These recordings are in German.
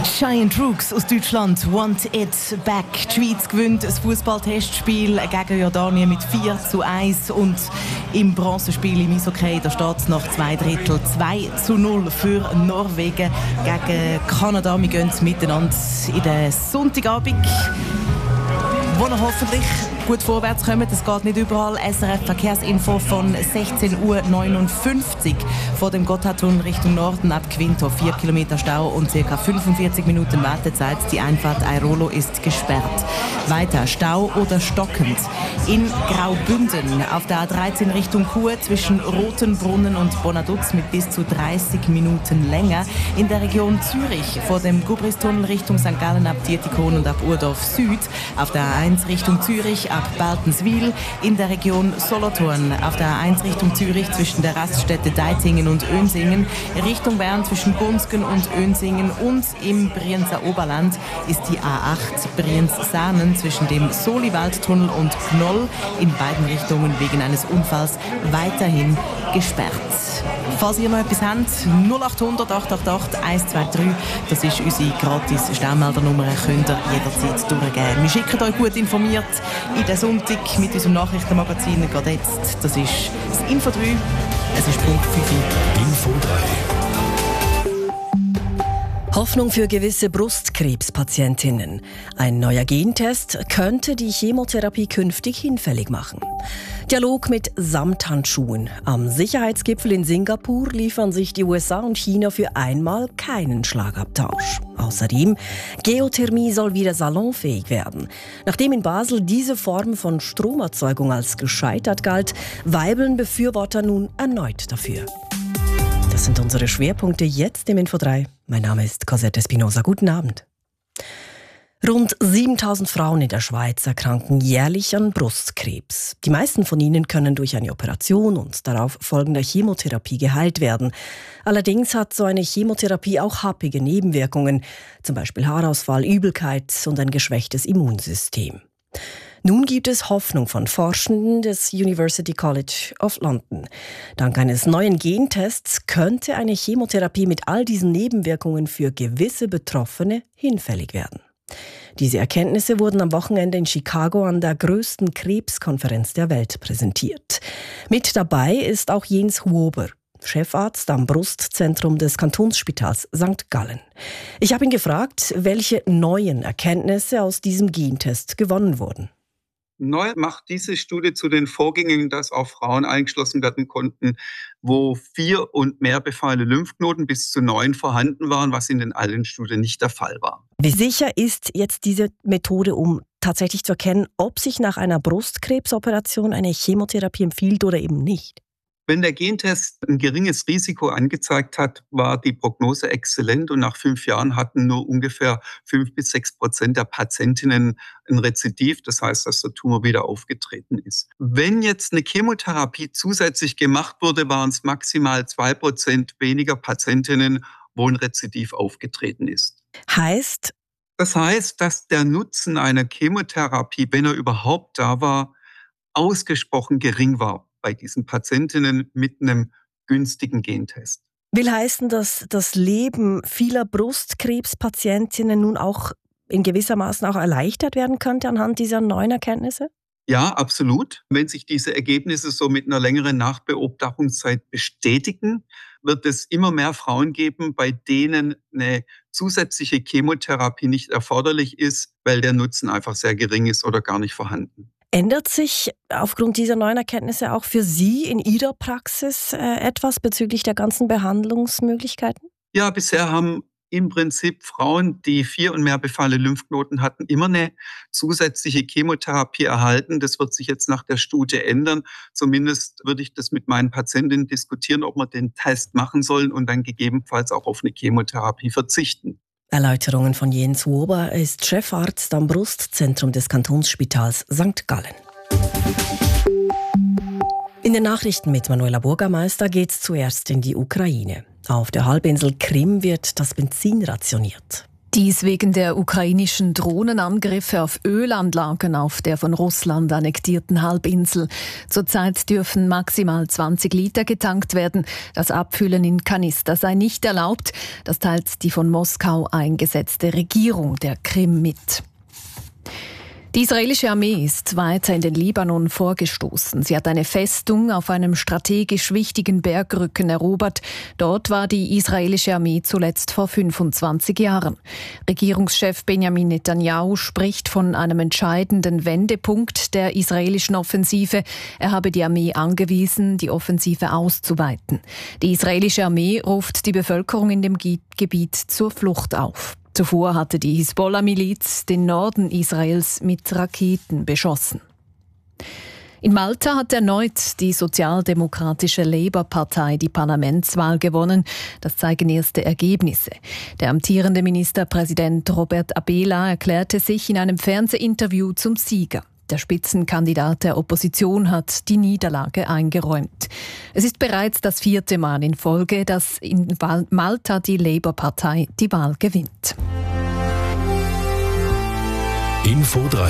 Giant Rooks aus Deutschland, Want It Back. Die Schweiz gewinnt ein Fußballtestspiel gegen Jordanien mit 4:1 und im Bronzespiel im Eishockey, da steht es nach 2/3 2:0 für Norwegen gegen Kanada. Wir gehen miteinander in den Sonntagabend, wo wir hoffentlich gut vorwärts kommen. Das geht nicht überall. SRF Verkehrsinfo von 16:59 Uhr vor dem Gotthardtunnel Richtung Norden ab Quinto. 4 Kilometer Stau und ca. 45 Minuten Wartezeit. Die Einfahrt Airolo ist gesperrt. Weiter Stau oder stockend. In Graubünden auf der A13 Richtung Chur zwischen Rotenbrunnen und Bonaduz mit bis zu 30 Minuten länger. In der Region Zürich vor dem Gubristunnel Richtung St. Gallen ab Dietikon und ab Urdorf Süd. Auf der A1 Richtung Zürich ab Baltenswil. In der Region Solothurn auf der A1 Richtung Zürich zwischen der Raststätte Deitingen und Önsingen. Richtung Bern zwischen Gunsgen und Önsingen. Und im Brienzer Oberland ist die A8 Brienz-Sahnen zwischen dem Soliwaldtunnel und Knoll in beiden Richtungen wegen eines Unfalls weiterhin gesperrt. Falls ihr noch etwas habt, 0800 888 123, das ist unsere gratis Stammmeldernummer, könnt ihr jederzeit durchgeben. Wir schicken euch gut informiert in den Sonntag mit unserem Nachrichtenmagazin. Gerade jetzt, das ist das Info 3, es ist Punkt 5. Info 3. Hoffnung für gewisse Brustkrebspatientinnen. Ein neuer Gentest könnte die Chemotherapie künftig hinfällig machen. Dialog mit Samthandschuhen. Am Sicherheitsgipfel in Singapur liefern sich die USA und China für einmal keinen Schlagabtausch. Außerdem, Geothermie soll wieder salonfähig werden. Nachdem in Basel diese Form von Stromerzeugung als gescheitert galt, weibeln Befürworter nun erneut dafür. Das sind unsere Schwerpunkte jetzt im Info 3. Mein Name ist Cosette Espinosa. Guten Abend. Rund 7000 Frauen in der Schweiz erkranken jährlich an Brustkrebs. Die meisten von ihnen können durch eine Operation und darauf folgende Chemotherapie geheilt werden. Allerdings hat so eine Chemotherapie auch happige Nebenwirkungen, zum Beispiel Haarausfall, Übelkeit und ein geschwächtes Immunsystem. Nun gibt es Hoffnung von Forschenden des University College of London. Dank eines neuen Gentests könnte eine Chemotherapie mit all diesen Nebenwirkungen für gewisse Betroffene hinfällig werden. Diese Erkenntnisse wurden am Wochenende in Chicago an der größten Krebskonferenz der Welt präsentiert. Mit dabei ist auch Jens Huber, Chefarzt am Brustzentrum des Kantonsspitals St. Gallen. Ich habe ihn gefragt, welche neuen Erkenntnisse aus diesem Gentest gewonnen wurden. Neu macht diese Studie zu den Vorgängen, dass auch Frauen eingeschlossen werden konnten, wo 4 und mehr befallene Lymphknoten bis zu 9 vorhanden waren, was in den alten Studien nicht der Fall war. Wie sicher ist jetzt diese Methode, um tatsächlich zu erkennen, ob sich nach einer Brustkrebsoperation eine Chemotherapie empfiehlt oder eben nicht? Wenn der Gentest ein geringes Risiko angezeigt hat, war die Prognose exzellent und nach 5 Jahren hatten nur ungefähr 5-6% der Patientinnen ein Rezidiv, das heißt, dass der Tumor wieder aufgetreten ist. Wenn jetzt eine Chemotherapie zusätzlich gemacht wurde, waren es maximal 2% weniger Patientinnen, wo ein Rezidiv aufgetreten ist. Das heißt, dass der Nutzen einer Chemotherapie, wenn er überhaupt da war, ausgesprochen gering war bei diesen Patientinnen mit einem günstigen Gentest. Will heißen, dass das Leben vieler Brustkrebspatientinnen nun auch in gewissermaßen auch erleichtert werden könnte anhand dieser neuen Erkenntnisse? Ja, absolut. Wenn sich diese Ergebnisse so mit einer längeren Nachbeobachtungszeit bestätigen, wird es immer mehr Frauen geben, bei denen eine zusätzliche Chemotherapie nicht erforderlich ist, weil der Nutzen einfach sehr gering ist oder gar nicht vorhanden. Ändert sich aufgrund dieser neuen Erkenntnisse auch für Sie in Ihrer Praxis etwas bezüglich der ganzen Behandlungsmöglichkeiten? Ja, bisher haben im Prinzip Frauen, die 4 und mehr befallene Lymphknoten hatten, immer eine zusätzliche Chemotherapie erhalten. Das wird sich jetzt nach der Studie ändern. Zumindest würde ich das mit meinen Patientinnen diskutieren, ob wir den Test machen sollen und dann gegebenenfalls auch auf eine Chemotherapie verzichten. Erläuterungen von Jens Huber, er ist Chefarzt am Brustzentrum des Kantonsspitals St. Gallen. In den Nachrichten mit Manuela Burgermeister geht es zuerst in die Ukraine. Auf der Halbinsel Krim wird das Benzin rationiert. Dies wegen der ukrainischen Drohnenangriffe auf Ölanlagen auf der von Russland annektierten Halbinsel. Zurzeit dürfen maximal 20 Liter getankt werden. Das Abfüllen in Kanister sei nicht erlaubt. Das teilt die von Moskau eingesetzte Regierung der Krim mit. Die israelische Armee ist weiter in den Libanon vorgestoßen. Sie hat eine Festung auf einem strategisch wichtigen Bergrücken erobert. Dort war die israelische Armee zuletzt vor 25 Jahren. Regierungschef Benjamin Netanyahu spricht von einem entscheidenden Wendepunkt der israelischen Offensive. Er habe die Armee angewiesen, die Offensive auszuweiten. Die israelische Armee ruft die Bevölkerung in dem Gebiet zur Flucht auf. Zuvor hatte die Hisbollah-Miliz den Norden Israels mit Raketen beschossen. In Malta hat erneut die sozialdemokratische Labour-Partei die Parlamentswahl gewonnen. Das zeigen erste Ergebnisse. Der amtierende Ministerpräsident Robert Abela erklärte sich in einem Fernsehinterview zum Sieger. Der Spitzenkandidat der Opposition hat die Niederlage eingeräumt. Es ist bereits das 4. Mal in Folge, dass in Malta die Labour-Partei die Wahl gewinnt. Info 3.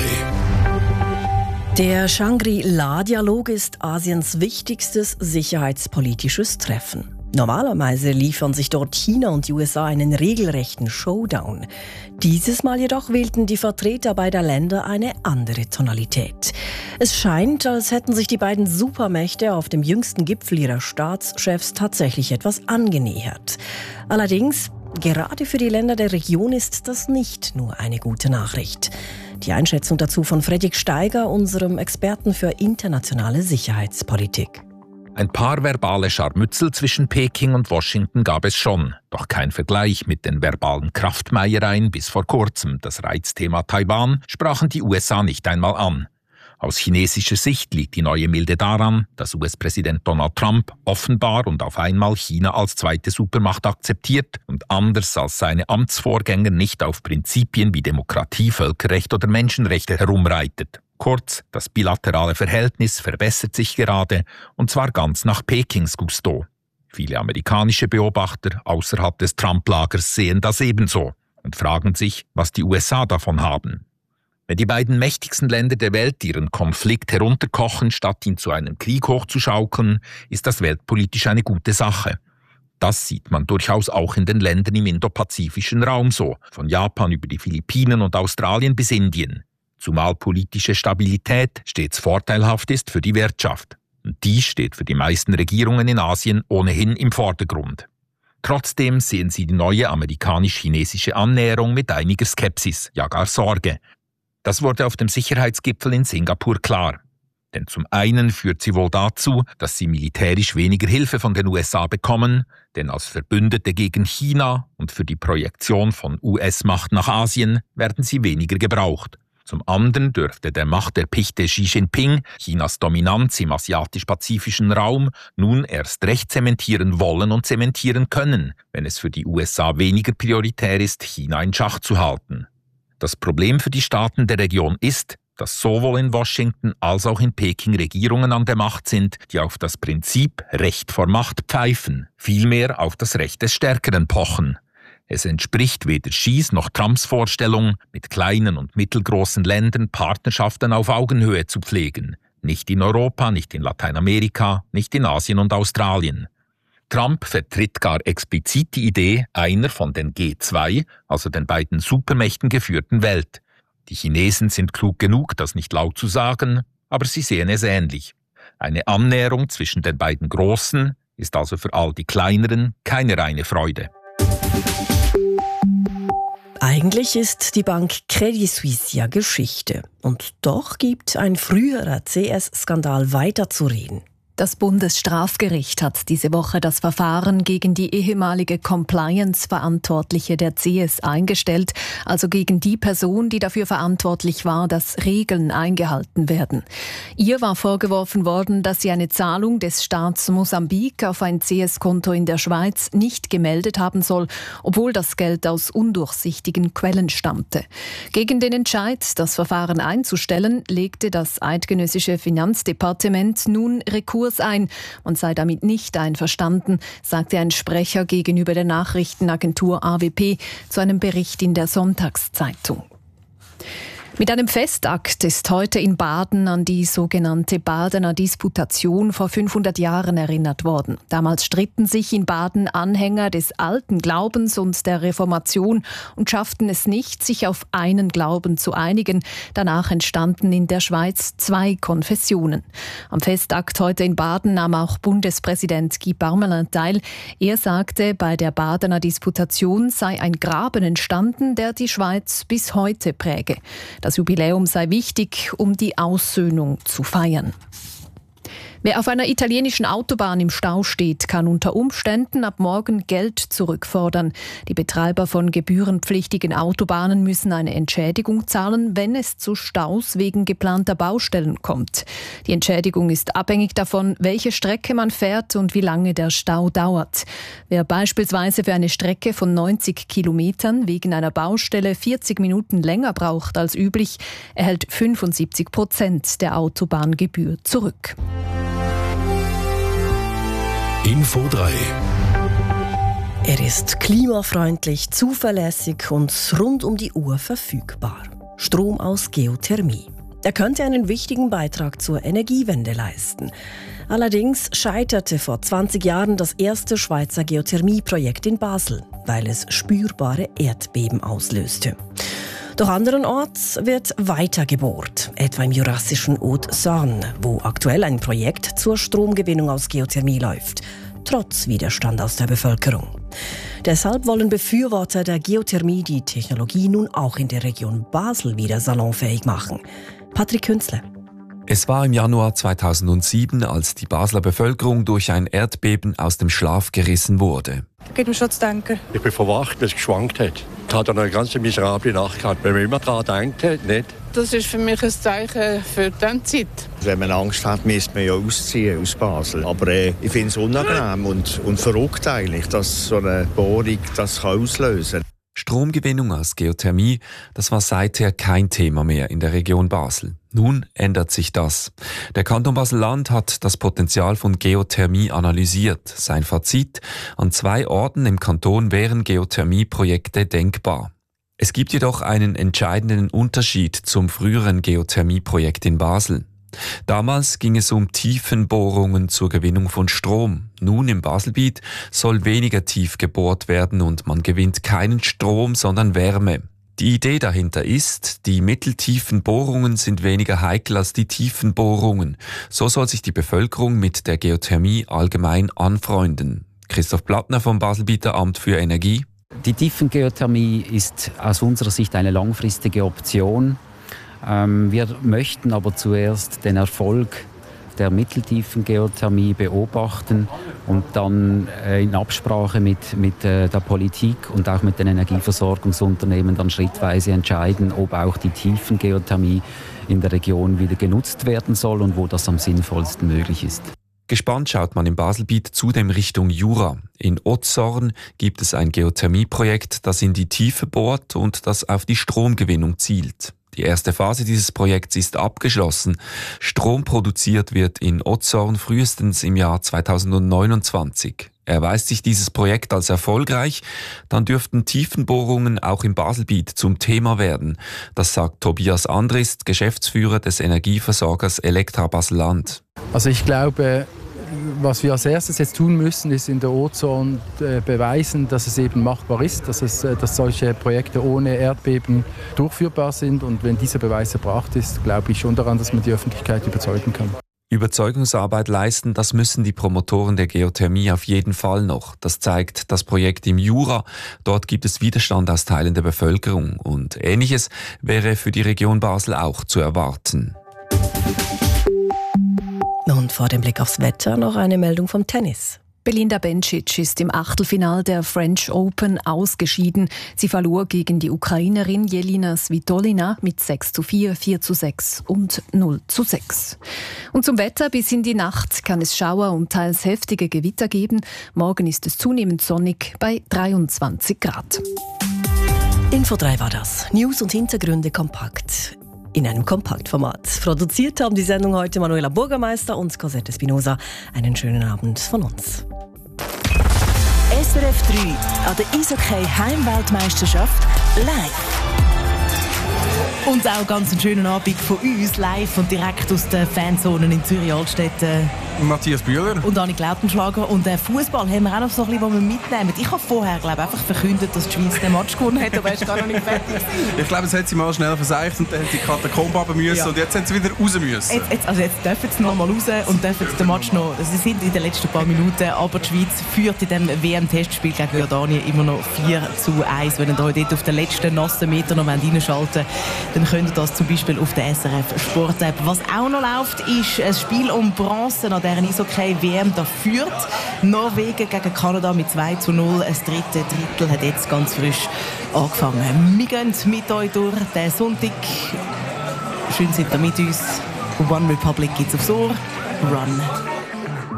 Der Shangri-La-Dialog ist Asiens wichtigstes sicherheitspolitisches Treffen. Normalerweise liefern sich dort China und die USA einen regelrechten Showdown. Dieses Mal jedoch wählten die Vertreter beider Länder eine andere Tonalität. Es scheint, als hätten sich die beiden Supermächte auf dem jüngsten Gipfel ihrer Staatschefs tatsächlich etwas angenähert. Allerdings, gerade für die Länder der Region ist das nicht nur eine gute Nachricht. Die Einschätzung dazu von Fredrik Steiger, unserem Experten für internationale Sicherheitspolitik. Ein paar verbale Scharmützel zwischen Peking und Washington gab es schon, doch kein Vergleich mit den verbalen Kraftmeiereien bis vor kurzem. Das Reizthema Taiwan sprachen die USA nicht einmal an. Aus chinesischer Sicht liegt die neue Milde daran, dass US-Präsident Donald Trump offenbar und auf einmal China als zweite Supermacht akzeptiert und anders als seine Amtsvorgänger nicht auf Prinzipien wie Demokratie, Völkerrecht oder Menschenrechte herumreitet. Kurz, das bilaterale Verhältnis verbessert sich gerade, und zwar ganz nach Pekings Gusto. Viele amerikanische Beobachter außerhalb des Trump-Lagers sehen das ebenso und fragen sich, was die USA davon haben. Wenn die beiden mächtigsten Länder der Welt ihren Konflikt herunterkochen, statt ihn zu einem Krieg hochzuschaukeln, ist das weltpolitisch eine gute Sache. Das sieht man durchaus auch in den Ländern im indopazifischen Raum so, von Japan über die Philippinen und Australien bis Indien. Zumal politische Stabilität stets vorteilhaft ist für die Wirtschaft. Und die steht für die meisten Regierungen in Asien ohnehin im Vordergrund. Trotzdem sehen sie die neue amerikanisch-chinesische Annäherung mit einiger Skepsis, ja gar Sorge. Das wurde auf dem Sicherheitsgipfel in Singapur klar. Denn zum einen führt sie wohl dazu, dass sie militärisch weniger Hilfe von den USA bekommen, denn als Verbündete gegen China und für die Projektion von US-Macht nach Asien werden sie weniger gebraucht. Zum anderen dürfte der machterpichte Xi Jinping Chinas Dominanz im asiatisch-pazifischen Raum nun erst recht zementieren wollen und zementieren können, wenn es für die USA weniger prioritär ist, China in Schach zu halten. Das Problem für die Staaten der Region ist, dass sowohl in Washington als auch in Peking Regierungen an der Macht sind, die auf das Prinzip Recht vor Macht pfeifen, vielmehr auf das Recht des Stärkeren pochen. Es entspricht weder Xis noch Trumps Vorstellung, mit kleinen und mittelgroßen Ländern Partnerschaften auf Augenhöhe zu pflegen. Nicht in Europa, nicht in Lateinamerika, nicht in Asien und Australien. Trump vertritt gar explizit die Idee einer von den G2, also den beiden Supermächten geführten Welt. Die Chinesen sind klug genug, das nicht laut zu sagen, aber sie sehen es ähnlich. Eine Annäherung zwischen den beiden Großen ist also für all die Kleineren keine reine Freude. Eigentlich ist die Bank Credit Suisse ja Geschichte. Und doch gibt ein früherer CS-Skandal weiterzureden. Das Bundesstrafgericht hat diese Woche das Verfahren gegen die ehemalige Compliance-Verantwortliche der CS eingestellt, also gegen die Person, die dafür verantwortlich war, dass Regeln eingehalten werden. Ihr war vorgeworfen worden, dass sie eine Zahlung des Staats Mosambik auf ein CS-Konto in der Schweiz nicht gemeldet haben soll, obwohl das Geld aus undurchsichtigen Quellen stammte. Gegen den Entscheid, das Verfahren einzustellen, legte das eidgenössische Finanzdepartement nun Rekurs Kurs ein. Man sei damit nicht einverstanden, sagte ein Sprecher gegenüber der Nachrichtenagentur AWP zu einem Bericht in der Sonntagszeitung. Mit einem Festakt ist heute in Baden an die sogenannte Badener Disputation vor 500 Jahren erinnert worden. Damals stritten sich in Baden Anhänger des alten Glaubens und der Reformation und schafften es nicht, sich auf einen Glauben zu einigen. Danach entstanden in der Schweiz 2 Konfessionen. Am Festakt heute in Baden nahm auch Bundespräsident Guy Parmelin teil. Er sagte, bei der Badener Disputation sei ein Graben entstanden, der die Schweiz bis heute präge. Das Jubiläum sei wichtig, um die Aussöhnung zu feiern. Wer auf einer italienischen Autobahn im Stau steht, kann unter Umständen ab morgen Geld zurückfordern. Die Betreiber von gebührenpflichtigen Autobahnen müssen eine Entschädigung zahlen, wenn es zu Staus wegen geplanter Baustellen kommt. Die Entschädigung ist abhängig davon, welche Strecke man fährt und wie lange der Stau dauert. Wer beispielsweise für eine Strecke von 90 Kilometern wegen einer Baustelle 40 Minuten länger braucht als üblich, erhält 75% der Autobahngebühr zurück. Info 3. Er ist klimafreundlich, zuverlässig und rund um die Uhr verfügbar. Strom aus Geothermie. Er könnte einen wichtigen Beitrag zur Energiewende leisten. Allerdings scheiterte vor 20 Jahren das erste Schweizer Geothermieprojekt in Basel, weil es spürbare Erdbeben auslöste. Doch anderenorts wird weiter gebohrt, etwa im jurassischen Haute-Saône, wo aktuell ein Projekt zur Stromgewinnung aus Geothermie läuft, trotz Widerstand aus der Bevölkerung. Deshalb wollen Befürworter der Geothermie die Technologie nun auch in der Region Basel wieder salonfähig machen. Patrick Künzle. Es war im Januar 2007, als die Basler Bevölkerung durch ein Erdbeben aus dem Schlaf gerissen wurde. Das gibt mir schon zu denken. Ich bin verwacht, weil es geschwankt hat. Ich hatte eine ganz miserable Nacht gehabt, weil man immer daran denkt, nicht? Das ist für mich ein Zeichen für diese Zeit. Wenn man Angst hat, müsste man ja ausziehen aus Basel. Aber ich finde es unangenehm und verrückt eigentlich, dass so eine Bohrung das auslösen kann. Stromgewinnung aus Geothermie, das war seither kein Thema mehr in der Region Basel. Nun ändert sich das. Der Kanton Basel-Land hat das Potenzial von Geothermie analysiert. Sein Fazit: An 2 Orten im Kanton wären Geothermieprojekte denkbar. Es gibt jedoch einen entscheidenden Unterschied zum früheren Geothermieprojekt in Basel. Damals ging es um Tiefenbohrungen zur Gewinnung von Strom. Nun im Baselbiet soll weniger tief gebohrt werden und man gewinnt keinen Strom, sondern Wärme. Die Idee dahinter ist, die mitteltiefen Bohrungen sind weniger heikel als die tiefen Bohrungen. So soll sich die Bevölkerung mit der Geothermie allgemein anfreunden. Christoph Plattner vom Baselbieter Amt für Energie. Die Tiefengeothermie ist aus unserer Sicht eine langfristige Option. Wir möchten aber zuerst den Erfolg der mitteltiefen Geothermie beobachten und dann in Absprache mit der Politik und auch mit den Energieversorgungsunternehmen dann schrittweise entscheiden, ob auch die Tiefengeothermie in der Region wieder genutzt werden soll und wo das am sinnvollsten möglich ist. Gespannt schaut man im Baselbiet zudem Richtung Jura. In Haute-Saône gibt es ein Geothermieprojekt, das in die Tiefe bohrt und das auf die Stromgewinnung zielt. Die erste Phase dieses Projekts ist abgeschlossen. Strom produziert wird in Haute-Saône frühestens im Jahr 2029. Erweist sich dieses Projekt als erfolgreich, dann dürften Tiefenbohrungen auch im Baselbiet zum Thema werden. Das sagt Tobias Andrist, Geschäftsführer des Energieversorgers Elektra Basel-Land. Also ich glaube, was wir als erstes jetzt tun müssen, ist in der Haute-Saône beweisen, dass es eben machbar ist, dass solche Projekte ohne Erdbeben durchführbar sind. Und wenn dieser Beweis erbracht ist, glaube ich schon daran, dass man die Öffentlichkeit überzeugen kann. Überzeugungsarbeit leisten, das müssen die Promotoren der Geothermie auf jeden Fall noch. Das zeigt das Projekt im Jura. Dort gibt es Widerstand aus Teilen der Bevölkerung. Und Ähnliches wäre für die Region Basel auch zu erwarten. Und vor dem Blick aufs Wetter noch eine Meldung vom Tennis. Belinda Bencic ist im Achtelfinal der French Open ausgeschieden. Sie verlor gegen die Ukrainerin Jelena Svitolina mit 6:4, 4:6 und 0:6. Und zum Wetter: bis in die Nacht kann es Schauer und teils heftige Gewitter geben. Morgen ist es zunehmend sonnig bei 23 Grad. Info 3 war das. News und Hintergründe kompakt. in einem Kompaktformat. Produziert haben die Sendung heute Manuela Burgermeister und Cosette Espinosa. Einen schönen Abend von uns. SRF 3 an der Eishockey Heimweltmeisterschaft live. Und auch ganz einen schönen Abend von uns, live und direkt aus den Fanzonen in Zürich-Altstedt. Matthias Bühler. Und Annik Lautenschlager. Und Fußball haben wir auch noch so ein bisschen, was wir mitnehmen. Ich habe vorher, glaube ich, einfach verkündet, dass die Schweiz den Match gewonnen hat, aber er ist gar noch nicht fertig. Ich glaube, es hat sie mal schnell verseicht und dann hat die Katakombe runter müssen und jetzt sind sie wieder raus müssen. Jetzt dürfen sie noch mal raus und dürfen den Match noch. Sie sind in den letzten paar Minuten, aber die Schweiz führt in dem WM-Testspiel gegen Jordanien immer noch 4-1. Wenn ihr euch dort auf den letzten nassen Meter noch reinschalten wollt, dann könnt ihr das zum Beispiel auf der SRF Sport App. Was auch noch läuft, ist ein Spiel um Bronze an deren Eishockey-WM. Da führt Norwegen gegen Kanada mit 2-0. Das dritte Drittel hat jetzt ganz frisch angefangen. Wir gehen mit euch durch den Sonntag. Schön sind ihr mit uns. One Republic gibt's aufs Ohr. Run.